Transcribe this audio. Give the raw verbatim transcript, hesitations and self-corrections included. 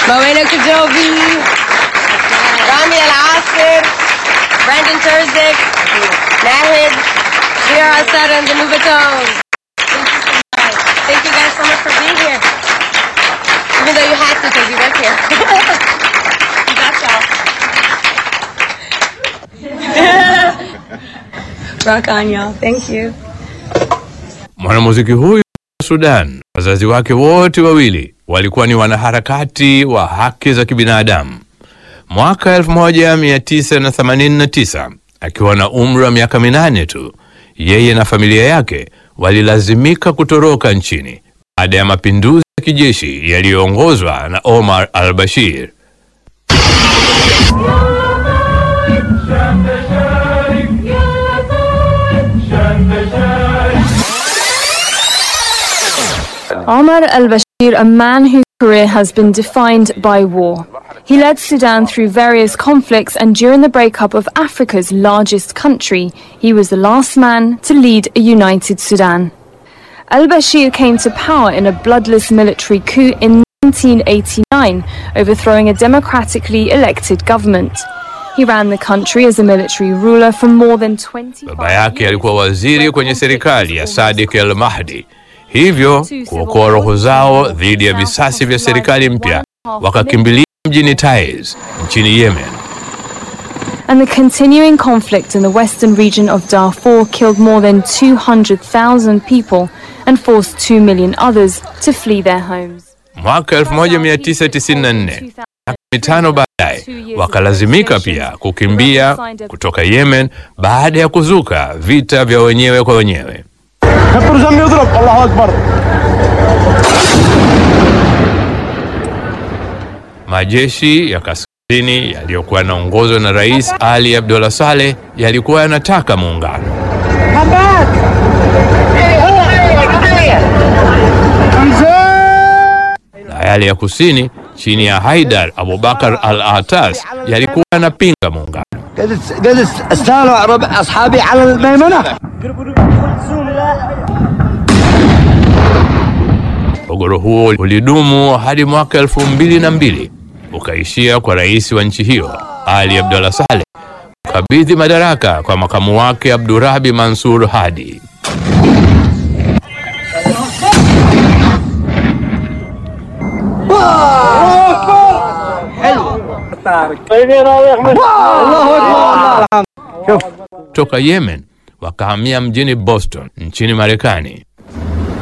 Moena Kajobi, Rami Al-Asir, Brandon Terzic, Nahid, Zira Al-Sada, and the Nuvatone. Thank you guys so much for being here. Even though you had to because you work here. You got y'all. Rock on, y'all. Thank you. Mwanamuziki huyu wa Sudan, wazazi wake wote wawili walikuwa ni wanaharakati wa haki za kibinadamu. Mwaka elfu moja mia tisa themanini na tisa, akiwa na umri wa miaka minane tu, yeye na familia yake walilazimika kutoroka nchini baada ya mapinduzi ya kijeshi yaliyoongozwa na Omar al-Bashir. Omar al-Bashir, a man whose career has been defined by war. He led Sudan through various conflicts, and during the breakup of Africa's largest country, he was the last man to lead a united Sudan. Al-Bashir came to power in a bloodless military coup in nineteen eighty-nine, overthrowing a democratically elected government. He ran the country as a military ruler for more than twenty-five Baba yake alikuwa waziri kwenye serikali ya Sadiq al-Mahdi. Hivyo kuokoa roho zao dhidi ya visasi vya serikali mpya, wakakimbilia mjini Taiz nchini Yemen. And the continuing conflict in the western region of Darfur killed more than two hundred thousand people and forced two million others to flee their homes. Mwaka elfu moja mia tisa tisini na nne, miaka mitano baadaye, wakalazimika pia kukimbia kutoka Yemen baada ya kuzuka vita vya wenyewe kwa wenyewe. Majeshi ya kaskazini yaliyokuwa yanaongozwa na Rais Ali Abdullah Saleh yalikuwa yanataka muungano. Na yale ya kusini chini ya Haidar Abubakar al-Atas yalikuwa yanapinga muungano. Mgogoro huo ulidumu hadi mwaka elfu mbili na mbili, ukaishia kwa rais wa nchi hiyo Ali Abdullah Saleh kukabidhi madaraka kwa makamu wake Abdurabi Mansur Hadi. Toka Yemen wakahamia mjini Boston nchini Marekani.